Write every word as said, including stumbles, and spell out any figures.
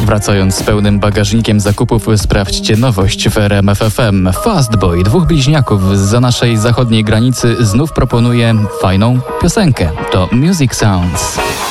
Wracając z pełnym bagażnikiem zakupów, sprawdźcie nowość w R M F F M. Fastboy, dwóch bliźniaków zza naszej zachodniej granicy, znów proponuje fajną piosenkę. To Music Sounds.